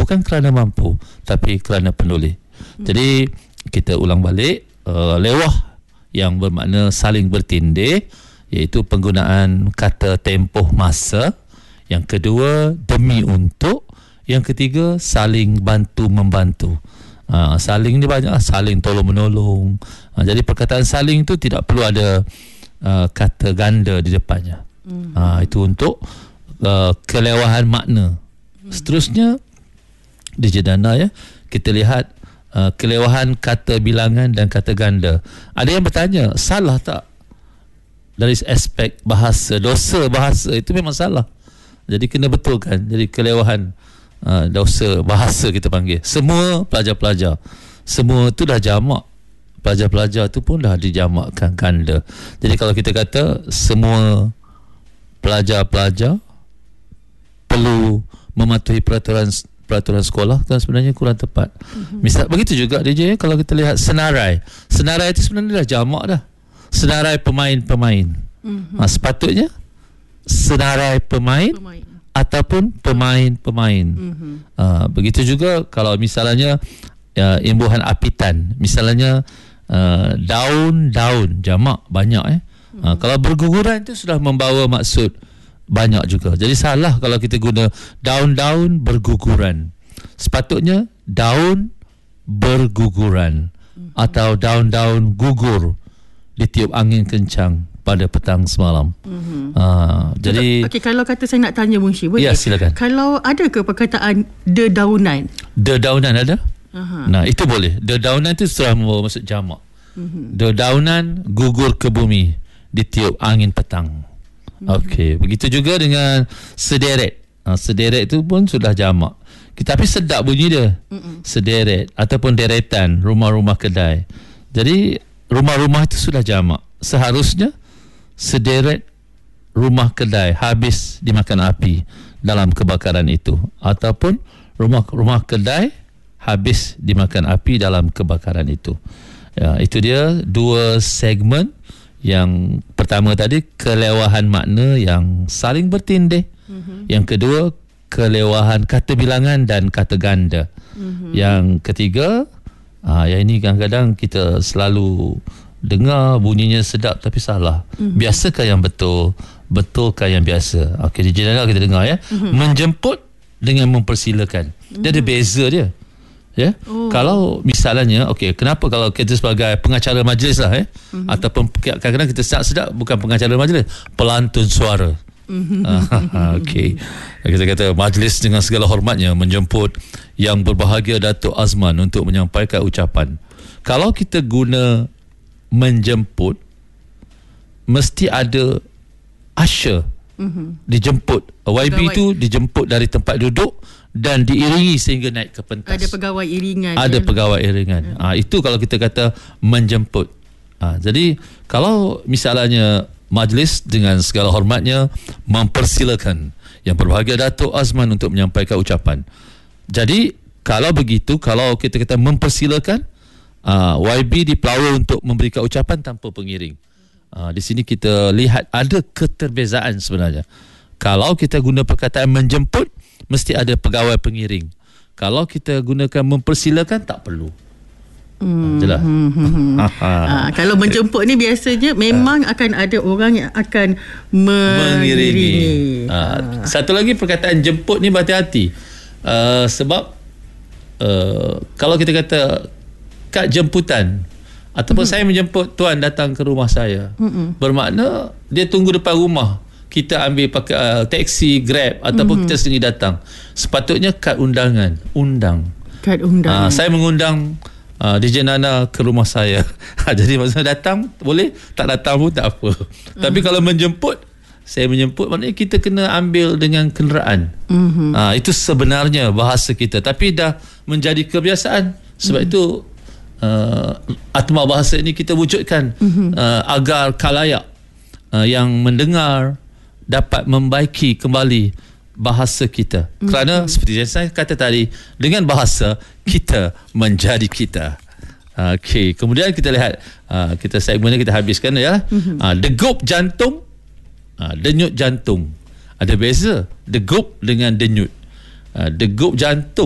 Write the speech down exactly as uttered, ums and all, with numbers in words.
bukan kerana mampu, tapi kerana penulis. Hmm. Jadi kita ulang balik, uh, lewah yang bermakna saling bertindih, iaitu penggunaan kata tempoh masa. Yang kedua, demi untuk. Yang ketiga, saling bantu membantu. Uh, saling ni banyak, saling tolong menolong. Uh, jadi perkataan saling tu tidak perlu ada uh, kata ganda di depannya. Hmm. Uh, itu untuk uh, kelewahan makna. Hmm. Seterusnya di Jendana ya, kita lihat uh, kelewahan kata bilangan dan kata ganda. Ada yang bertanya, salah tak dari aspek bahasa? Dosa bahasa itu memang salah. Jadi kena betulkan. Jadi kelewahan uh, dosa bahasa kita panggil. Semua pelajar-pelajar, semua tu dah jamak. Pelajar-pelajar tu pun dah dijamakkan ganda. Jadi kalau kita kata semua pelajar-pelajar perlu mematuhi peraturan peraturan sekolah, kan sebenarnya kurang tepat. Mm-hmm. Misal begitu juga D J, kalau kita lihat senarai. Senarai itu sebenarnya dah jamak dah. Senarai pemain-pemain. Mm-hmm. Ha, sepatutnya senarai pemain, pemain ataupun pemain-pemain. Mm-hmm. Ha, begitu juga kalau misalnya ya, imbuhan apitan. Misalnya uh, daun-daun, jamak banyak eh. Mm-hmm. Ha, kalau berguguran itu sudah membawa maksud banyak juga. Jadi salah kalau kita guna daun-daun berguguran. Sepatutnya daun berguguran, mm-hmm. atau daun-daun gugur ditiup angin kencang pada petang semalam. Mm-hmm. Uh, jadi okey, kalau kata saya nak tanya Munshi, boleh? Ya, silakan. Kalau ada ke perkataan dedaunan? Dedaunan ada? Aha. Nah, itu boleh. Dedaunan itu sudah membawa maksud jamak. Mm-hmm. Dedaunan gugur ke bumi ditiup angin petang. Okey, begitu juga dengan sederet. Ha, sederet itu pun sudah jamak. Kita, tapi sedap bunyi dia. Mm-mm. Sederet ataupun deretan rumah-rumah kedai. Jadi rumah-rumah itu sudah jamak. Seharusnya sederet rumah kedai habis dimakan api dalam kebakaran itu, ataupun rumah-rumah kedai habis dimakan api dalam kebakaran itu. Ya, itu dia dua segmen. Yang pertama tadi, kelewahan makna yang saling bertindih. Mm-hmm. Yang kedua, kelewahan kata bilangan dan kata ganda. Mm-hmm. Yang ketiga, aa, yang ini kadang-kadang kita selalu dengar bunyinya sedap tapi salah. Mm-hmm. Biasakah yang betul? Betulkah yang biasa? Okey, di Jendana kita dengar ya. Mm-hmm. Menjemput dengan mempersilakan. Mm-hmm. Dia ada beza dia. Ya, oh. Kalau misalnya, okey, kenapa kalau kita sebagai pengacara majlis lah, eh, mm-hmm. ataupun kadang-kadang kita sedap-sedap bukan pengacara majlis, pelantun suara. Mm-hmm. Okey, kita kata majlis dengan segala hormatnya menjemput yang berbahagia Datuk Azman untuk menyampaikan ucapan. Kalau kita guna menjemput, mesti ada usher, mm-hmm. dijemput. Y B itu dijemput dari tempat duduk dan diiringi sehingga naik ke pentas. Ada pegawai iringan. Ada ya? pegawai iringan. Ha, itu kalau kita kata menjemput. Ha, jadi kalau misalnya majlis dengan segala hormatnya mempersilakan yang berbahagia Datuk Azman untuk menyampaikan ucapan. Jadi kalau begitu, kalau kita kata mempersilakan, uh, Y B dipelawa untuk memberikan ucapan tanpa pengiring. Uh, di sini kita lihat ada keterbezaan sebenarnya. Kalau kita guna perkataan menjemput, mesti ada pegawai pengiring. Kalau kita gunakan mempersilakan, tak perlu. Hmm, Jelas. Hmm, hmm. ha, kalau menjemput ni biasanya memang ha. akan ada orang yang akan mengiringi. mengiringi. Ha. Ha. Satu lagi perkataan jemput ni berhati-hati. Uh, sebab uh, kalau kita kata kad jemputan ataupun hmm. saya menjemput tuan datang ke rumah saya, hmm. bermakna dia tunggu depan rumah. Kita ambil pakai uh, taksi, Grab ataupun mm-hmm. kita sendiri datang. Sepatutnya kad undangan, undang. Kad undangan. Uh, saya mengundang uh, D J Nana ke rumah saya. Jadi maksudnya datang boleh, tak datang pun tak apa. Mm-hmm. Tapi kalau menjemput, saya menjemput maknanya kita kena ambil dengan kenderaan. Mm-hmm. Uh, itu sebenarnya bahasa kita, tapi dah menjadi kebiasaan. Sebab mm-hmm. itu uh, atma bahasa ini kita wujudkan mm-hmm. uh, agar khalayak uh, yang mendengar dapat membaiki kembali bahasa kita. Mm-hmm. Kerana seperti yang saya kata tadi, dengan bahasa kita menjadi kita. Okey, kemudian kita lihat uh, kita segmen kita habiskan ya. Mm-hmm. Uh, degup jantung, uh, denyut jantung. Ada beza degup dengan denyut. Uh, degup jantung